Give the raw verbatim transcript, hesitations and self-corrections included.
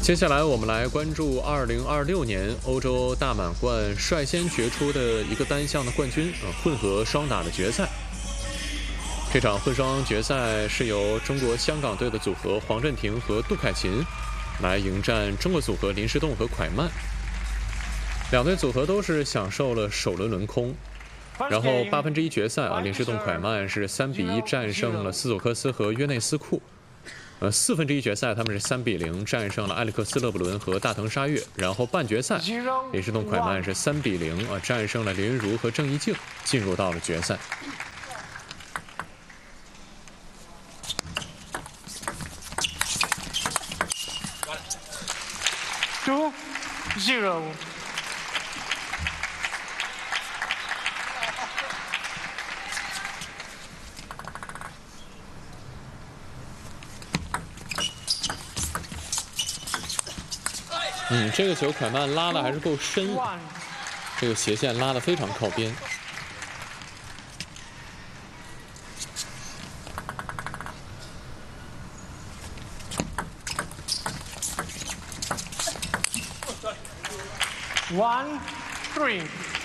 接下来我们来关注二零二六年欧洲大满贯率先决出的一个单项的冠军啊，混合双打的决赛。这场混双决赛是由中国香港队的组合黄镇廷和杜凯琴来迎战中国组合林诗栋和蒯曼。两队组合都是享受了首轮轮空，然后八分之一决赛啊，林诗栋蒯曼是三比一战胜了斯佐克斯和约内斯库。呃，四分之一决赛他们是三比零战胜了埃里克斯勒布伦和大藤沙月，然后半决赛林诗栋蒯曼是三比零啊战胜了林昀儒和郑怡静，进入到了决赛。 Two zero。 嗯，这个球蒯曼拉的还是够深，这个斜线拉的非常靠边。 One three。